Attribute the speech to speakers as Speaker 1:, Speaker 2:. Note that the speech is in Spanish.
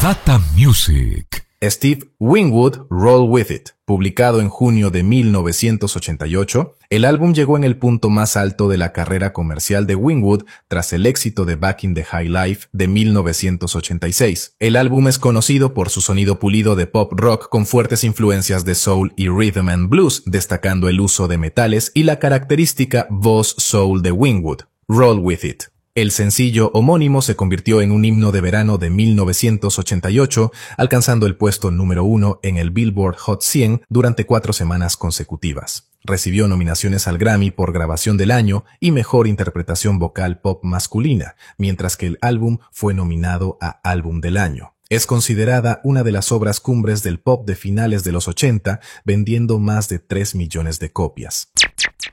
Speaker 1: Data Music.
Speaker 2: Steve Winwood, Roll With It. Publicado en junio de 1988, el álbum llegó en el punto más alto de la carrera comercial de Winwood tras el éxito de Back in the High Life de 1986. El álbum es conocido por su sonido pulido de pop rock con fuertes influencias de soul y rhythm and blues, destacando el uso de metales y la característica voz soul de Winwood. Roll With It. El sencillo homónimo se convirtió en un himno de verano de 1988, alcanzando el puesto número 1 en el Billboard Hot 100 durante 4 semanas consecutivas. Recibió nominaciones al Grammy por Grabación del Año y Mejor Interpretación Vocal Pop Masculina, mientras que el álbum fue nominado a Álbum del Año. Es considerada una de las obras cumbres del pop de finales de los 80, vendiendo más de 3 millones de copias.